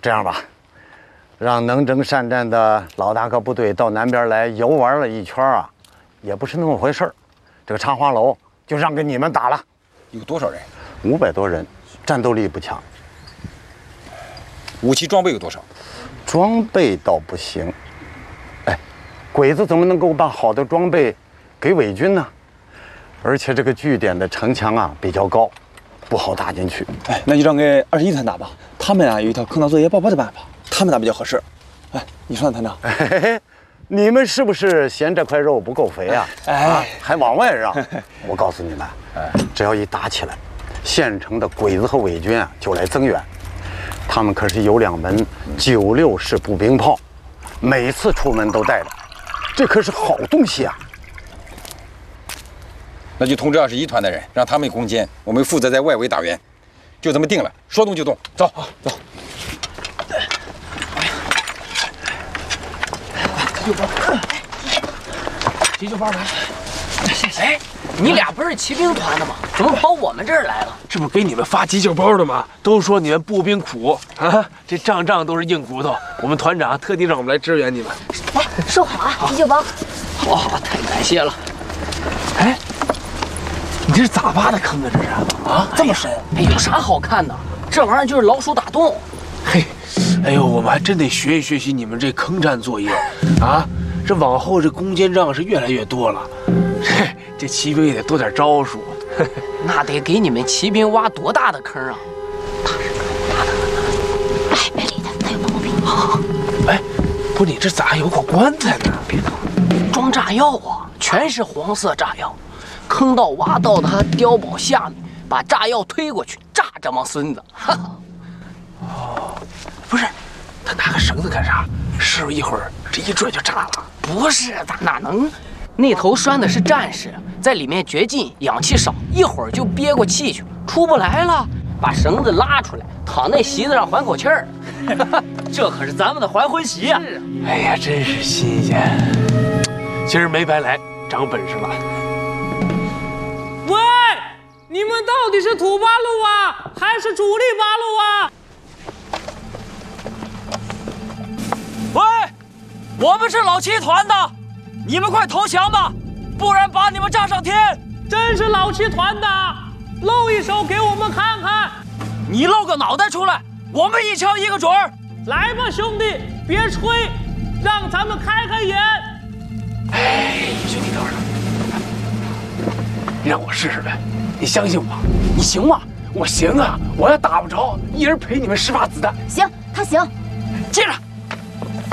这样吧，让能征善战的老大哥部队到南边来游玩了一圈啊，也不是那么回事儿。这个长华楼就让给你们打了。 有多少人 ？500多人，战斗力不强。 武器装备有多少？ 装备倒不行。哎，鬼子怎么能够把好的装备给伪军呢？而且这个据点的城墙啊比较高，不好打进去。 哎，那就让给21团打吧。他们啊有一套坑道作业爆破的办法，他们打比较合适。哎，你说呢，团长？ 嘿嘿，你们是不是嫌这块肉不够肥啊？还往外让？我告诉你们，只要一打起来，县城的鬼子和伪军啊就来增援。他们可是有2门96式步兵炮，每次出门都带着，这可是好东西啊！ 那就通知21团的人，让他们攻坚，我们负责在外围打援，就这么定了。说动就动，走，走。 急救包来。哎，你俩不是骑兵团的吗？怎么跑我们这儿来了？ 这不给你们发急救包的吗？都说你们步兵苦啊，这仗都是硬骨头。我们团长特地让我们来支援你们。 来，收好啊，急救包。 好，太感谢了。 哎，你这是咋挖的坑啊？这是啊， 这么深？哎，有啥好看的？这玩意儿就是老鼠打洞。 嘿，哎呦，我们还真得学习你们这坑战作业啊！这往后这攻坚仗是越来越多了，这骑兵也得多点招数。 那得给你们骑兵挖多大的坑啊！ 哎，别理他，他有毛病。 哎，不是你这咋还有口棺材呢？ 别动，装炸药啊，全是黄色炸药。坑道挖到他碉堡下面，把炸药推过去，炸这帮孙子。 哦，不是，他拿个绳子干啥？是不是一会儿这一拽就炸了？ 不是，他哪能？那头拴的是战士，在里面绝境，氧气少，一会儿就憋过气去，出不来了。把绳子拉出来，躺那席子上缓口气儿。 这可是咱们的还魂席呀！ 哎呀，真是新鲜。今儿没白来，长本事了。 喂，你们到底是土八路啊，还是主力八路啊？喂，我们是老七团的，你们快投降吧，不然把你们炸上天！真是老七团的，露一手给我们看看。你露个脑袋出来，我们一枪一个准儿。来吧，兄弟，别吹，让咱们开开眼。 哎，兄弟，等会儿，让我试试呗，你相信我， 你行吗？ 我行啊，我要打不着，一人赔你们10发子弹。 行，他行。 接着。